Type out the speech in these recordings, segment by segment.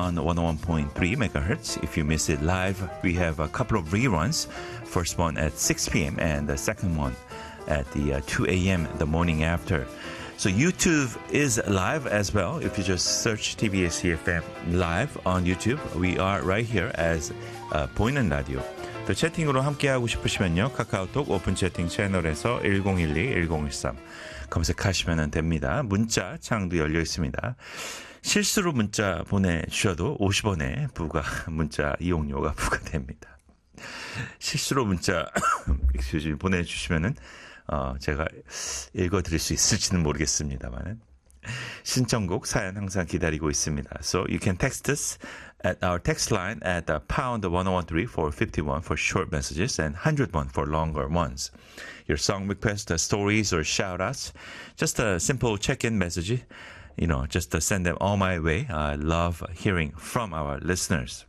on 101.3 megahertz. If you miss it live, we have a couple of reruns. First one at 6 p.m. and the second one at the 2 a.m. the morning after. So YouTube is live as well. If you just search TBS EFM live on YouTube, we are right here as 보이는 라디오. 또 채팅으로 함께하고 싶으시면요. 카카오톡 오픈 채팅 채널에서 1012-1013 검색하시면 됩니다. 문자 창도 열려 있습니다. 실수로 문자 보내주셔도 50원의 문자 이용료가 부과됩니다. 실수로 문자 보내주시면은 제가 읽어드릴 수 있을지는 모르겠습니다만 신청곡 사연 항상 기다리고 있습니다. So you can text us at our text line at pound 1013 for 51 for short messages and 101 for longer ones. Your song request, stories or shout-outs, just a simple check-in message, just to send them all my way. I love hearing from our listeners.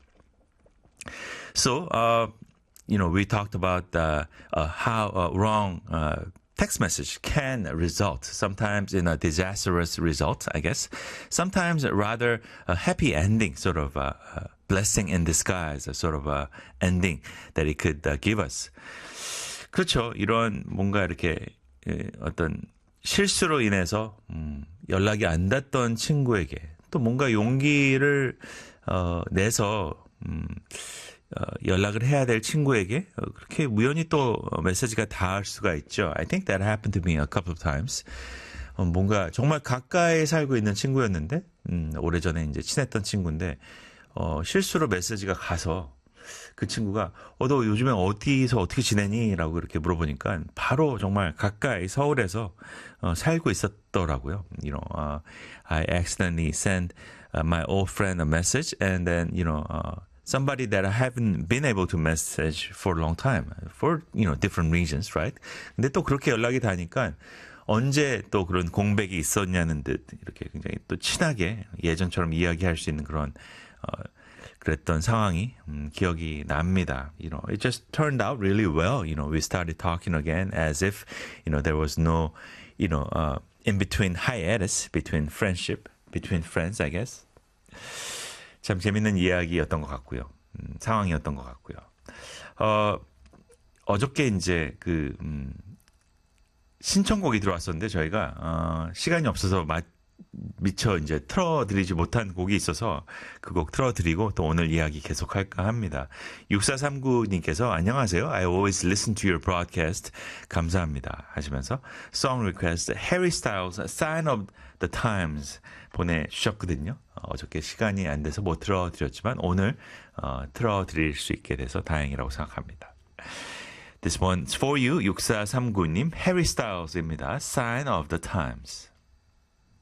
So, we talked about how wrong text message can result, sometimes in a disastrous result, I guess. Sometimes rather a happy ending, sort of a blessing in disguise, a sort of a ending that it could give us. 그렇죠. 이런 뭔가 이렇게 어떤 실수로 인해서 연락이 안 닿던 친구에게 또 뭔가 용기를 내서 연락을 해야 될 친구에게 그렇게 우연히 또 메시지가 닿을 수가 있죠. I think that happened to me a couple of times. 뭔가 정말 가까이 살고 있는 친구였는데 오래전에 이제 친했던 친구인데 실수로 메시지가 가서 그 친구가 너 요즘에 어디서 어떻게 지내니? 라고 이렇게 물어보니까 바로 정말 가까이 서울에서 살고 있었더라고요. I accidentally sent my old friend a message and then somebody that I haven't been able to message for a long time for different reasons, right? 근데 또 그렇게 연락이 닿으니까 언제 또 그런 공백이 있었냐는 듯 이렇게 굉장히 또 친하게 예전처럼 이야기할 수 있는 그런 그랬던 상황이 기억이 납니다. It just turned out really well. We started talking again as if there was no in between hiatus between friendship between friends, I guess. 참 재밌는 이야기였던 것 같고요. 상황이었던 것 같고요. 어저께 이제 신청곡이 들어왔었는데 저희가 시간이 없어서 미처 이제 틀어드리지 못한 곡이 있어서 그 곡 틀어드리고 또 오늘 이야기 계속할까 합니다. 6439님께서 안녕하세요. I always listen to your broadcast. 감사합니다. 하시면서 song request Harry Styles Sign of the Times 보내주셨거든요. 어저께 시간이 안 돼서 못 틀어드렸지만 오늘 틀어드릴 수 있게 돼서 다행이라고 생각합니다. This one's for you. 6439님 Harry Styles입니다. Sign of the Times.